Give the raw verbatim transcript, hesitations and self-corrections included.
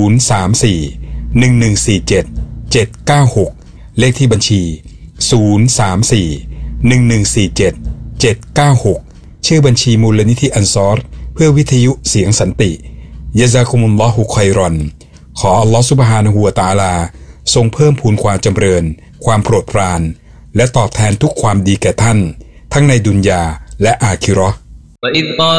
นย์ สาม สี่ หนึ่ง หนึ่ง สี่ เจ็ด เจ็ด เก้า หกเลขที่บัญชีศูนย์ สาม สี่ หนึ่ง หนึ่ง สี่ เจ็ด เจ็ด เก้า หกชื่อบัญชีมูลนิธิอันซอรเพื่อวิทยุเสียงสันติยะซากุมุลลอฮุค็อยรอนขออัลลอฮฺซุบฮานะฮูวะตะอาลาทรงเพิ่มพูนความจำเริญความโปรดปรานและตอบแทนทุกความดีแก่ท่านทั้งในดุนยาและอาคิเราะห์